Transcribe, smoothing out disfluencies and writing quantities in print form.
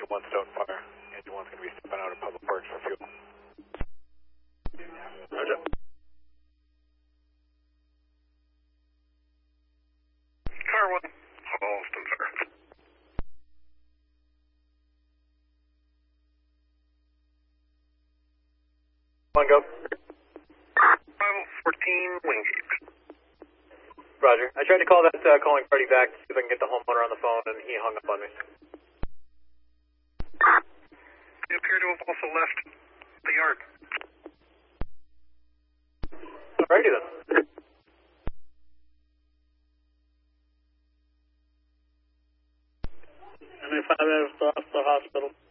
Engine 1 Stonefire. Engine 1's going to be stepping out of Public Works for fuel. Roger. Car 1, Halston, sir. One go. 514 Wingate. Roger. I tried to call that calling party back to see if I can get the homeowner on the phone, and he hung up on me. They appear to have also left the yard. Alrighty then. MA5 is off the hospital.